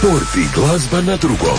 Sport i glazba na drugom.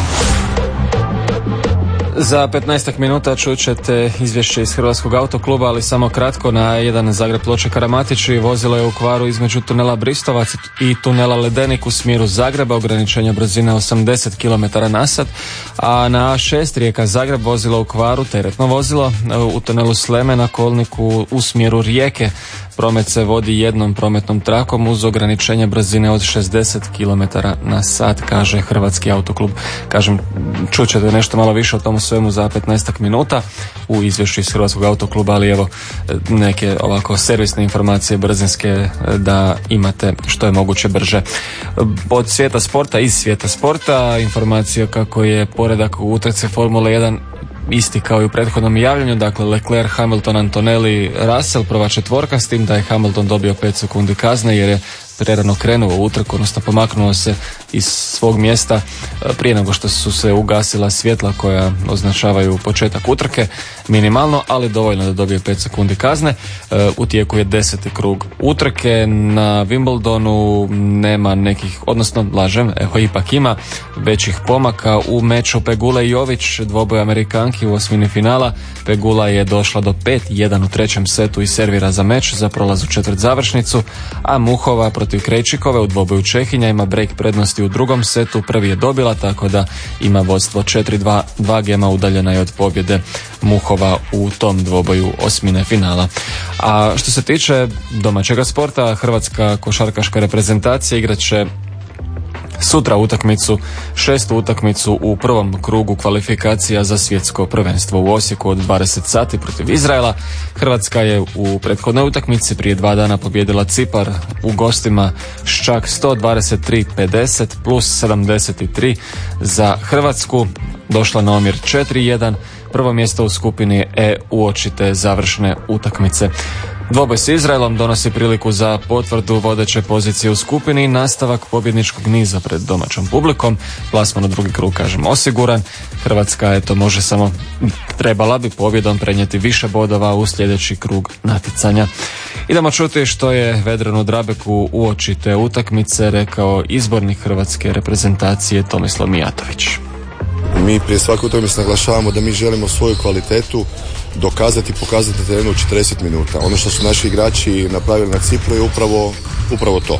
Za 15 minuta čućete izvješće iz Hrvatskog autokluba, ali samo kratko. Na A1 Zagreb-Ploče Karamatići vozilo je u kvaru između tunela Bristovac i tunela Ledenik u smjeru Zagreba, ograničenja brzine 80 km na sat, a na A6 Rijeka Zagreb vozilo u kvaru, teretno vozilo u tunelu Sleme na kolniku u smjeru Rijeke. Promet se vodi jednom prometnom trakom uz ograničenje brzine od 60 km na sat, kaže Hrvatski autoklub. Kažem, čućete nešto malo više o tomu svemu za 15 minuta u izvješću iz Hrvatskog autokluba, ali evo neke ovako servisne informacije brzinske da imate što je moguće brže. Od svijeta sporta, iz svijeta sporta, informacija kako je poredak u utrci Formule 1 isti kao i u prethodnom javljanju, dakle Leclerc, Hamilton, Antonelli, Russell, prva četvorka, s tim da je Hamilton dobio 5 sekundi kazne jer je prerano krenuo u utrku, odnosno pomaknuo se iz svog mjesta prije nego što su se ugasila svjetla koja označavaju početak utrke, minimalno, ali dovoljno da dobije 5 sekundi kazne. U tijeku je 10. krug utrke. Na Wimbledonu nema nekih, odnosno lažem, evo ipak ima većih pomaka u meču Pegule i Jović, dvoboj Amerikanki u osmini finala. Pegula je došla do 5-1 u trećem setu i servira za meč za prolaz u četvrt završnicu, a Muhova protiv Krejčikove u dvoboju Čehinja ima break prednosti u drugom setu, prvi je dobila, tako da ima vodstvo 4-2, 2 gema udaljena je od pobjede Muhova u tom dvoboju osmine finala. A što se tiče domaćega sporta, hrvatska košarkaška reprezentacija igrat će sutra utakmicu, 6. utakmicu u prvom krugu kvalifikacija za svjetsko prvenstvo u Osijeku od 20 sati protiv Izraela. Hrvatska je u prethodnoj utakmici prije 2 dana pobijedila Cipar u gostima s čak 123-50 plus 73 za Hrvatsku. Došla na omjer 4-1. Prvo mjesto u skupini E uoči te završne utakmice. Dvoboj s Izraelom donosi priliku za potvrdu vodeće pozicije u skupini i nastavak pobjedničkog niza pred domaćom publikom. Plasman u drugi krug, kažem, osiguran. Hrvatska može samo, trebala bi pobjedom prenijeti više bodova u sljedeći krug natjecanja. Idemo čuti što je Vedranu Drabeku uoči te utakmice rekao izbornik hrvatske reprezentacije Tomislav Mijatović. Mi prije svake utakmice naglašavamo da mi želimo svoju kvalitetu dokazati i pokazati na terenu u 40 minuta. Ono što su naši igrači napravili na Cipru je upravo to.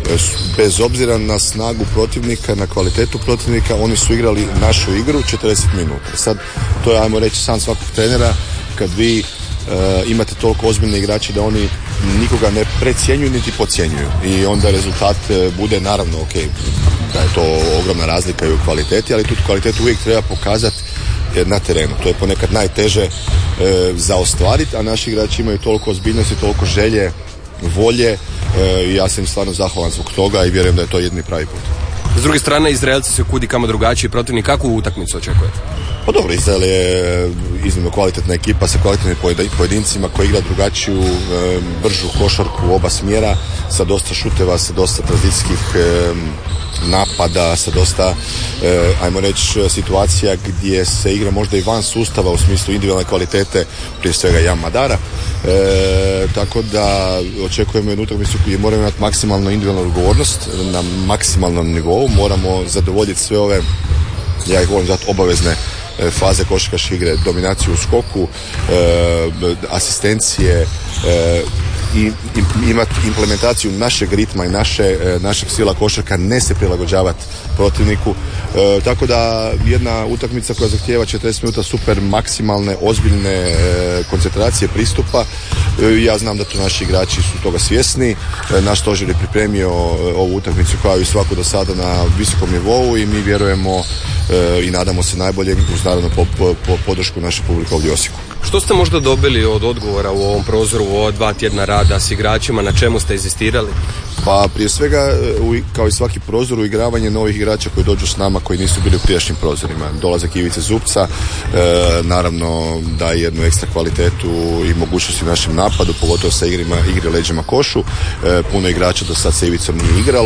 Bez obzira na snagu protivnika, na kvalitetu protivnika, oni su igrali našu igru 40 minuta. Sad, to je, ajmo reći, sam svakog trenera, kad vi imate toliko ozbiljne igrače da oni nikoga ne precjenjuju niti podcjenjuju. I onda rezultat bude, naravno, ok, da je to ogromna razlika i u kvaliteti, ali tu kvalitetu uvijek treba pokazati na terenu. To je ponekad najteže za ostvariti, a naši igrači imaju toliko ozbiljnosti, toliko želje, volje i ja sam im stvarno zahvalan zbog toga i vjerujem da je to jedini pravi put. S druge strane, Izraelci su kudi kamo drugačiji protivnik. Kakvu utakmicu očekujete? Pa dobro, Izrael je iznimno kvalitetna ekipa sa kvalitetnim pojedincima koji igra drugačiju, bržu košarku u oba smjera, sa dosta šuteva, sa dosta tranzicijskih napada, sa dosta, ajmo reći, situacija gdje se igra možda i van sustava u smislu individualne kvalitete, prije svega Jan Madara. Tako da očekujemo jednu utakmicu gdje moramo imati maksimalno individualnu odgovornost na maksimalnom nivou, moramo zadovoljiti sve ove, ja ih volim zvati, obavezne faze košarkaške igre, dominaciju u skoku, asistencije i imati implementaciju našeg ritma i našeg stila košarka, ne se prilagođavati protivniku. Tako da jedna utakmica koja zahtijeva 40 minuta super maksimalne, ozbiljne koncentracije pristupa. Ja znam da tu naši igrači su toga svjesni. Naš stožer je pripremio ovu utakmicu kao i svaku do sada na visokom nivou i mi vjerujemo i nadamo se najbolje uz naravno podršku naše publike ovdje u Osijeku. Što ste možda dobili od odgovora u ovom prozoru, u ova 2 tjedna rada s igračima, na čemu ste inzistirali? Pa prije svega, kao i svaki prozor, uigravanje novih igrača koji dođu s nama koji nisu bili u prijašnjim prozorima. Dolazak Ivice Zupca naravno daje jednu ekstra kvalitetu i mogućnosti u našem napadu, pogotovo sa igri leđima košu. Puno igrača do sad sa Ivicom nije igralo.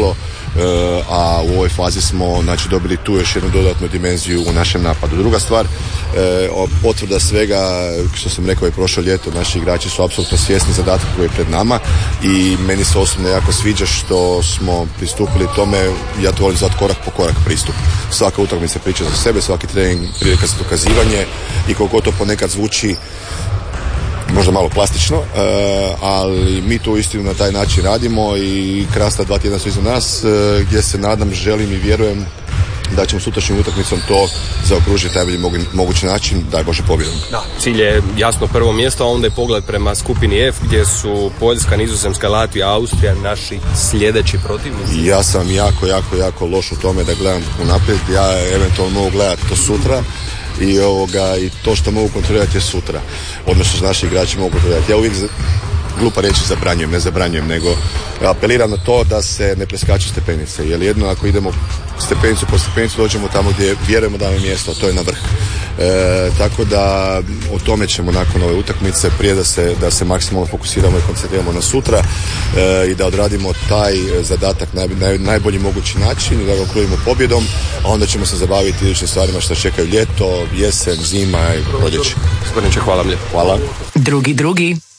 a u ovoj fazi smo znači, dobili tu još jednu dodatnu dimenziju u našem napadu. Druga stvar, potvrda svega što sam rekao i prošlo ljeto, naši igrači su apsolutno svjesni zadatka koji je pred nama i meni se osobno jako sviđa što smo pristupili tome, ja to volim zvati korak po korak pristup. Svaka utakmica priča za sebe, svaki trening prilika za dokazivanje i koliko to ponekad zvuči možda malo plastično, ali mi to uistinu na taj način radimo i krasna 2 tjedna su iza nas gdje se nadam, želim i vjerujem da ćemo sutrašnjom utakmicom to zaokružiti najbolji mogući način, daj Bože pobjedom. Da, cilj je jasno prvo mjesto, a onda je pogled prema skupini F gdje su Poljska, Nizozemska, Latvija, Austrija naši sljedeći protivnici. Ja sam jako loš u tome da gledam unaprijed, ja eventualno mogu gledati to sutra i to što mogu kontrolirati je sutra, odnosno što naši igrači mogu kontrolirati. Ja uvijek glupa reći ne zabranjujem, nego apeliram na to da se ne preskaču stepenice, jer jedno ako idemo stepenicu po stepenicu dođemo tamo gdje vjerujemo da nam je mjesto, a to je na vrh. Tako da o tome ćemo nakon ove utakmice prije da se maksimalno fokusiramo i koncentriramo na sutra i da odradimo taj zadatak na najbolji mogući način i da ga okrunimo pobjedom, a onda ćemo se zabaviti idućim stvarima što čekaju ljeto, jesen, zima i proljeće. Hvala vam lijepo. Hvala. Drugi